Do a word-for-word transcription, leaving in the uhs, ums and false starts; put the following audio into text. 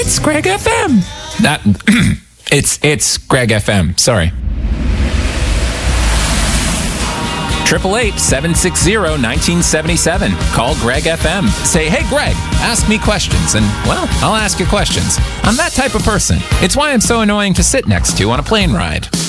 It's Greg F M. That, it's, it's Greg F M. Sorry. triple eight, seven six zero, one nine seven seven. Call Greg F M. Say, hey, Greg, ask me questions. And, well, I'll ask you questions. I'm that type of person. It's why I'm so annoying to sit next to on a plane ride.